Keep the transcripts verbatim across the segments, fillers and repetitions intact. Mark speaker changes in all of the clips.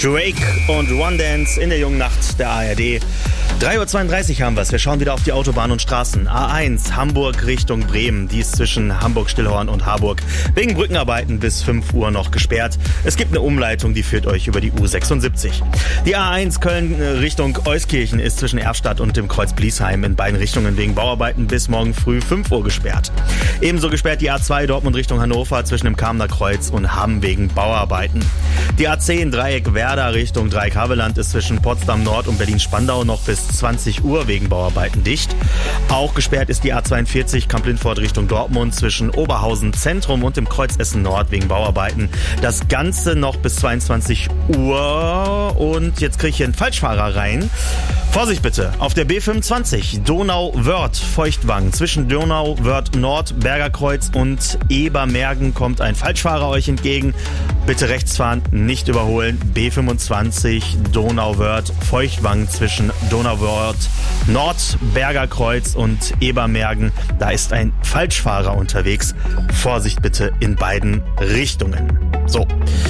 Speaker 1: Drake und One Dance in der jungen Nacht der A R D. drei Uhr zweiunddreißig haben wir es. Wir schauen wieder auf die Autobahn und Straßen. A eins, Hamburg Richtung Bremen. Die ist zwischen Hamburg-Stillhorn und Harburg wegen Brückenarbeiten bis fünf Uhr noch gesperrt. Es gibt eine Umleitung, die führt euch über die U sechsundsiebzig. Die A eins Köln Richtung Euskirchen ist zwischen Erfstadt und dem Kreuz Bliesheim in beiden Richtungen wegen Bauarbeiten bis morgen früh fünf Uhr gesperrt. Ebenso gesperrt die A zwei Dortmund Richtung Hannover zwischen dem Kamener Kreuz und Hamm wegen Bauarbeiten. Die A zehn Dreieck Werder Richtung Dreieck-Havelland ist zwischen Potsdam Nord und Berlin-Spandau noch bis zwanzig Uhr wegen Bauarbeiten dicht. Auch gesperrt ist die A zweiundvierzig Kamp-Lindfort Richtung Dortmund zwischen Oberhausen Zentrum und dem Kreuz Essen Nord wegen Bauarbeiten. Das Ganze noch bis zweiundzwanzig Uhr. Und jetzt kriege ich hier einen Falschfahrer rein. Vorsicht bitte, auf der B fünfundzwanzig Donau-Wörth Feuchtwangen zwischen Donau-Wörth Nord, Bergerkreuz und Ebermergen kommt ein Falschfahrer euch entgegen. Bitte rechts fahren, nicht überholen. B fünfundzwanzig Donau-Wörth Feuchtwangen zwischen Donau-Wörth Nord, Bergerkreuz und Ebermergen. Da ist ein Falschfahrer unterwegs. Vorsicht bitte in beiden Richtungen. So.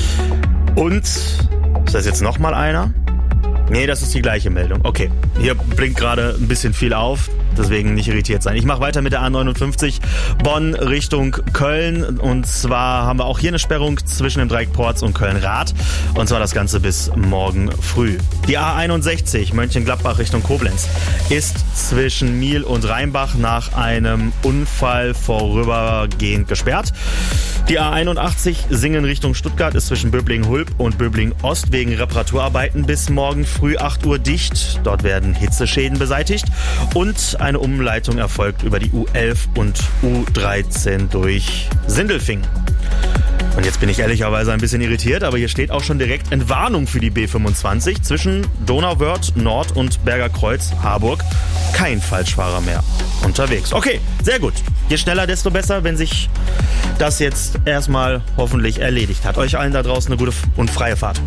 Speaker 1: Und ist das jetzt nochmal einer? Nee, das ist die gleiche Meldung. Okay, hier blinkt gerade ein bisschen viel auf, deswegen nicht irritiert sein. Ich mache weiter mit der A neunundfünfzig Bonn Richtung Köln. Und zwar haben wir auch hier eine Sperrung zwischen dem Dreieck Porz und Köln-Rath. Und zwar das Ganze bis morgen früh. Die A einundsechzig Mönchengladbach Richtung Koblenz ist zwischen Miel und Rheinbach nach einem Unfall vorübergehend gesperrt. Die A einundachtzig Singen Richtung Stuttgart ist zwischen Böblingen-Hulb und Böblingen-Ost wegen Reparaturarbeiten bis morgen früh acht Uhr dicht. Dort werden Hitzeschäden beseitigt. Und eine Umleitung erfolgt über die U elf und U dreizehn durch Sindelfingen. Und jetzt bin ich ehrlicherweise ein bisschen irritiert, aber hier steht auch schon direkt Entwarnung für die B fünfundzwanzig zwischen Donau-Wörth Nord und Bergerkreuz Harburg. Kein Falschfahrer mehr unterwegs. Okay, sehr gut. Je schneller, desto besser, wenn sich das jetzt erstmal hoffentlich erledigt hat. Euch allen da draußen eine gute und freie Fahrt.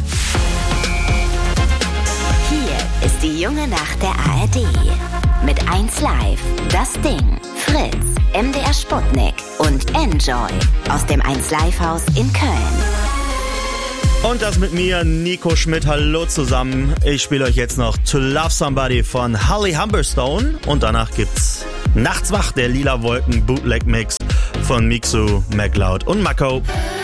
Speaker 2: Hier ist die junge Nacht der A R D. Mit eins Live, das Ding, Fritz, M D R Sputnik und Enjoy aus dem eins Live Haus in Köln.
Speaker 1: Und das mit mir, Nico Schmidt. Hallo zusammen. Ich spiele euch jetzt noch To Love Somebody von Holly Humberstone. Und danach gibt's Nachts wach, der Lila Wolken Bootleg Mix von Mixu, MacLeod und Mako.